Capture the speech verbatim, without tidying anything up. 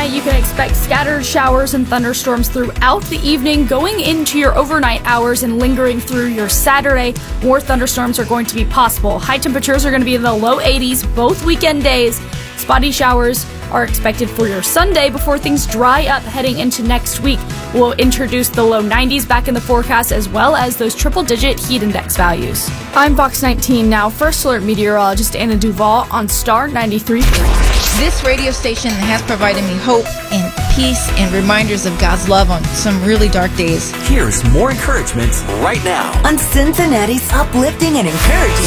tonight, you can expect scattered showers and thunderstorms throughout the evening, going into your overnight hours and lingering through your Saturday. More thunderstorms are going to be possible. High temperatures are going to be in the low eighties both weekend days. Spotty showers are expected for your Sunday before things dry up heading into next week. We'll introduce the low nineties back in the forecast, as well as those triple-digit heat index values. I'm Vox nineteen Now First Alert meteorologist Anna Duvall on Star ninety-three point three. This radio station has provided me hope and peace and reminders of God's love on some really dark days. Here's more encouragement right now on Cincinnati's uplifting and encouraging